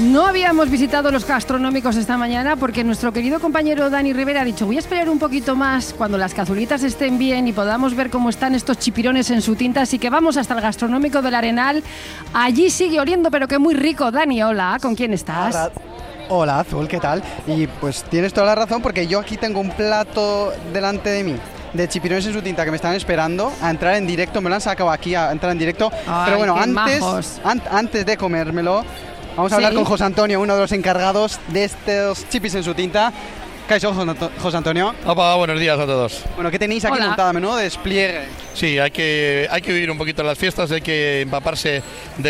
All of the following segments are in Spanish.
No habíamos visitado los gastronómicos esta mañana porque nuestro querido compañero Dani Rivera ha dicho: voy a esperar un poquito más cuando las cazuelitas estén bien y podamos ver cómo están estos chipirones en su tinta. Así que vamos hasta el gastronómico del Arenal. Allí sigue oliendo, pero que muy rico. Dani, hola, ¿con quién estás? Hola, Azul, ¿qué tal? Y pues tienes toda la razón, porque yo aquí tengo un plato delante de mí de chipirones en su tinta que me están esperando a entrar en directo. Me lo han sacado aquí a entrar en directo. Ay, pero bueno, antes de comérmelo, vamos a hablar con José Antonio, uno de los encargados de estos chipis en su tinta. ¿Qué ha hecho José Antonio? Opa, buenos días a todos. Bueno, ¿qué tenéis aquí montado? A menudo despliegue. Sí, hay que vivir un poquito las fiestas, hay que empaparse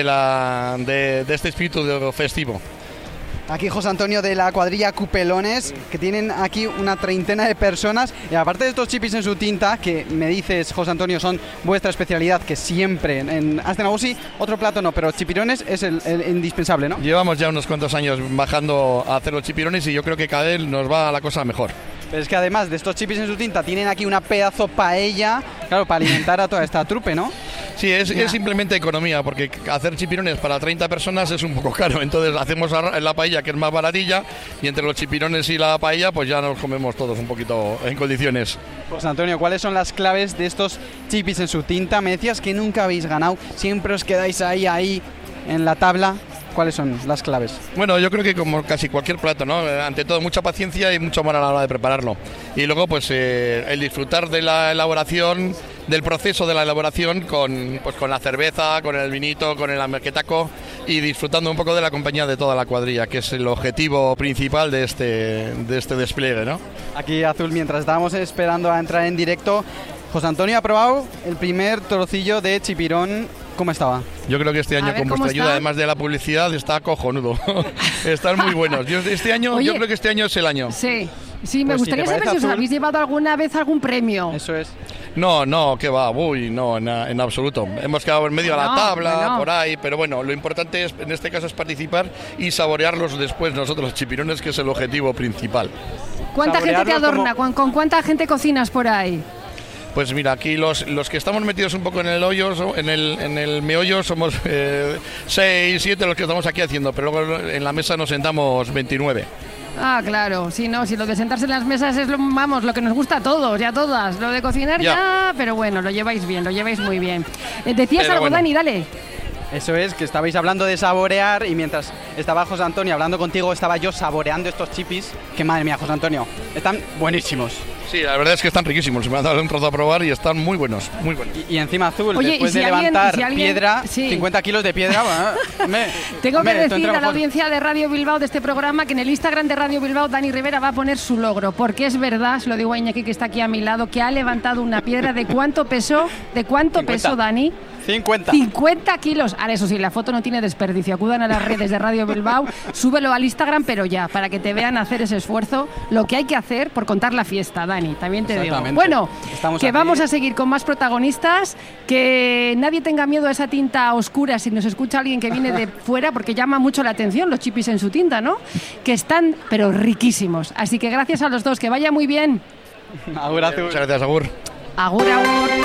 de este espíritu festivo. Aquí José Antonio de la cuadrilla Cupelones, que tienen aquí una treintena de personas. Y aparte de estos chipis en su tinta, que me dices, José Antonio, son vuestra especialidad, que siempre en Astenagusi, otro plato no, pero chipirones es el indispensable, ¿no? Llevamos ya unos cuantos años bajando a hacer los chipirones y yo creo que cada vez nos va la cosa mejor. Pero es que además de estos chipis en su tinta, tienen aquí una pedazo paella, claro, para alimentar a toda esta trupe, ¿no? Sí, es simplemente economía, porque hacer chipirones para 30 personas es un poco caro. Entonces hacemos la paella, que es más baratilla, y entre los chipirones y la paella, pues ya nos comemos todos un poquito en condiciones. Pues Antonio, ¿cuáles son las claves de estos chipis en su tinta? Me decías que nunca habéis ganado, siempre os quedáis ahí en la tabla. ¿Cuáles son las claves? Bueno, yo creo que como casi cualquier plato, ¿no? Ante todo, mucha paciencia y mucho amor a la hora de prepararlo. Y luego, pues, el disfrutar de la elaboración, del proceso de la elaboración con la cerveza, con el vinito, con el amerquetaco y disfrutando un poco de la compañía de toda la cuadrilla, que es el objetivo principal de este despliegue, ¿no? Aquí, Azul, mientras estábamos esperando a entrar en directo, José Antonio ha probado el primer trocillo de chipirón. ¿Cómo estaba? Yo creo que este año, con vuestra ayuda, además de la publicidad, está cojonudo. Están muy buenos. Yo creo que este año es el año. Sí, me gustaría saber si os habéis llevado alguna vez algún premio. Eso es. No, que va, no, en absoluto. Hemos quedado en medio de la tabla, por ahí, pero bueno, lo importante es, en este caso, es participar y saborearlos después nosotros, los chipirones, que es el objetivo principal. ¿Cuánta gente te adorna? ¿Con cuánta gente cocinas por ahí? Pues mira, aquí los que estamos metidos un poco en el hoyo, en el meollo, somos 6, 7 los que estamos aquí haciendo, pero luego en la mesa nos sentamos 29. Ah, claro, si lo de sentarse en las mesas es lo que nos gusta a todos y a todas. Lo de cocinar ya, pero bueno, lo lleváis bien, lo lleváis muy bien. ¿Decías algo, bueno. Dani? Dale. Eso es, que estabais hablando de saborear y mientras estaba José Antonio hablando contigo, estaba yo saboreando estos chipis, que madre mía, José Antonio, están buenísimos. Sí, la verdad es que están riquísimos, me han dado un trozo a probar y están muy buenos, muy buenos. Y encima, Azul, después de levantar piedra, 50 kilos de piedra, tengo que decir a la audiencia de Radio Bilbao de este programa que en el Instagram de Radio Bilbao Dani Rivera va a poner su logro, porque es verdad, se lo digo a Iñaki que está aquí a mi lado, que ha levantado una piedra. ¿De cuánto pesó? ¿De cuánto pesó, Dani? 50 kilos. Ahora, eso sí, la foto no tiene desperdicio. Acudan a las redes de Radio Bilbao, súbelo al Instagram, pero ya, para que te vean hacer ese esfuerzo, lo que hay que hacer por contar la fiesta, Dani, también te digo. Bueno, que aquí vamos a seguir con más protagonistas, que nadie tenga miedo a esa tinta oscura si nos escucha alguien que viene de fuera, porque llama mucho la atención los chipis en su tinta, ¿no? Que están, pero riquísimos. Así que gracias a los dos, que vaya muy bien. Agur, Azul. Muchas gracias, Agur. Agur, agur.